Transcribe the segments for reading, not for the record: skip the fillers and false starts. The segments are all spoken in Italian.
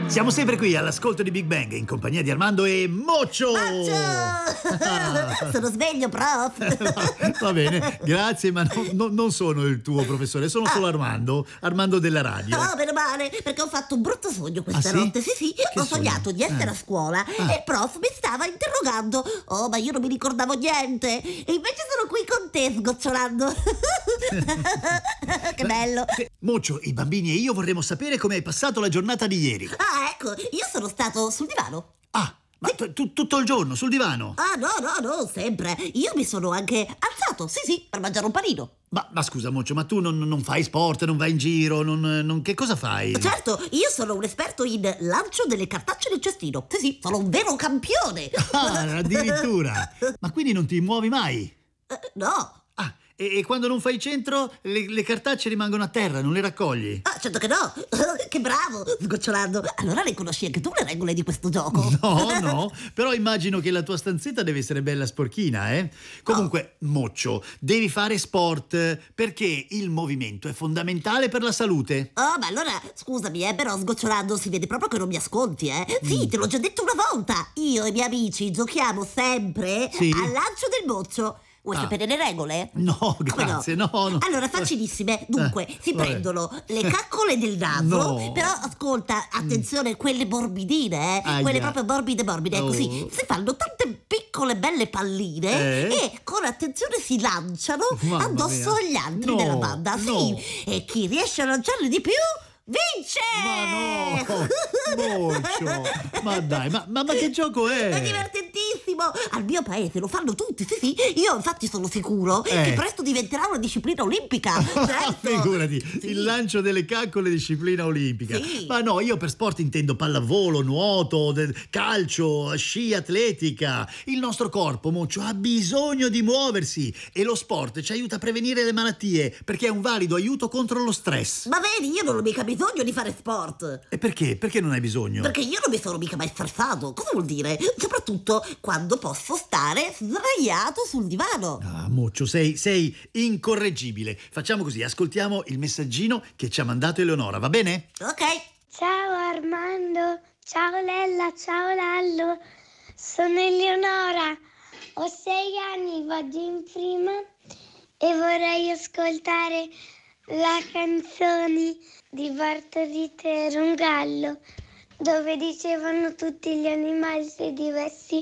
Siamo sempre qui all'ascolto di Big Bang in compagnia di Armando e Moccio. Sono sveglio, prof. Va bene, grazie, ma non sono il tuo professore, sono solo Armando della radio. Oh, meno male, perché ho fatto un brutto sogno questa notte. Sì, Che ho sognato di essere a scuola e il prof mi stava interrogando. Oh, ma io non mi ricordavo niente. E invece sono qui con te, sgocciolando. Che bello. Moccio, i bambini e io vorremmo sapere come hai passato la giornata di ieri. Ah, ecco, io sono stato sul divano. Ma tutto il giorno sul divano? Ah, no, sempre. Io mi sono anche alzato, sì, per mangiare un panino. Ma scusa, Moccio, ma tu non fai sport, non vai in giro, che cosa fai? Certo, io sono un esperto in lancio delle cartacce nel cestino. Sì, sono un vero campione. Ah, addirittura. Ma quindi non ti muovi mai? No. E quando non fai centro, le cartacce rimangono a terra, non le raccogli? Ah, certo che no. Che bravo, sgocciolando. Allora le conosci anche tu le regole di questo gioco? No, però immagino che la tua stanzetta deve essere bella sporchina, eh? Comunque, Moccio, devi fare sport perché il movimento è fondamentale per la salute. Oh, ma allora, scusami, però sgocciolando si vede proprio che non mi ascolti, eh? Sì, te l'ho già detto una volta. Io e i miei amici giochiamo sempre al lancio del moccio. Vuoi sapere le regole? No, grazie, no. Allora, facilissime. Dunque, si prendono le caccole del naso, però ascolta, attenzione, quelle morbidine, quelle proprio morbide, così. Si fanno tante piccole belle palline e con attenzione si lanciano addosso agli altri della banda. Sì, e chi riesce a lanciarli di più vince! Ma no, Moccio, ma dai, ma che gioco è? È divertentissimo! Al mio paese lo fanno tutti, sì. Io infatti sono sicuro che presto diventerà una disciplina olimpica. Certo. Figurati, il lancio delle caccole disciplina olimpica. Sì. Ma no, io per sport intendo pallavolo, nuoto, calcio, sci atletica. Il nostro corpo, Moccio, ha bisogno di muoversi e lo sport ci aiuta a prevenire le malattie perché è un valido aiuto contro lo stress. Ma vedi, io non ho mica bisogno di fare sport. E perché? Perché non hai bisogno? Perché io non mi sono mica mai stressato. Cosa vuol dire? Soprattutto quando posso stare sdraiato sul divano. Ah, Moccio, sei incorreggibile. Facciamo così, ascoltiamo il messaggino che ci ha mandato Eleonora, va bene? Ok. Ciao Armando, ciao Lella, ciao Lallo. Sono Eleonora, ho 6 anni, vado in prima e vorrei ascoltare la canzone di Bartolito era un gallo, dove dicevano tutti gli animali diversi,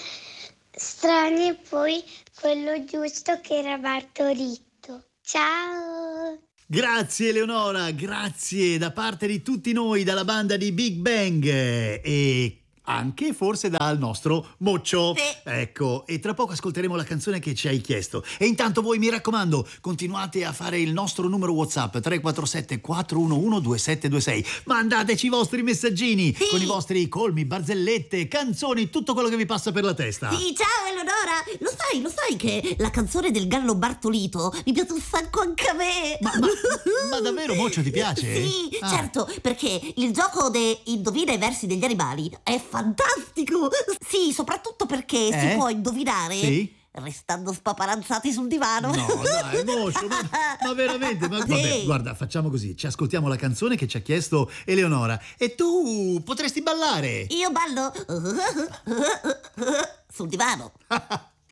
strani, e poi quello giusto che era Bartolito. Ciao! Grazie Eleonora, grazie da parte di tutti noi, dalla banda di Big Bang e anche forse dal nostro Moccio. Ecco, e tra poco ascolteremo la canzone che ci hai chiesto. E intanto voi, mi raccomando, continuate a fare il nostro numero WhatsApp 347 411 2726. Mandateci i vostri messaggini con i vostri colmi, barzellette, canzoni, tutto quello che vi passa per la testa. Sì, ciao Eleonora, lo sai che la canzone del gallo Bartolito mi piace un sacco anche a me. Ma davvero, Moccio, ti piace? Sì, certo, perché il gioco de indovina i versi degli animali è fantastico! Sì, soprattutto perché si può indovinare restando spaparanzati sul divano. No, dai, Moccio, ma veramente? Vabbè, guarda, facciamo così, ci ascoltiamo la canzone che ci ha chiesto Eleonora e tu potresti ballare. Io ballo sul divano.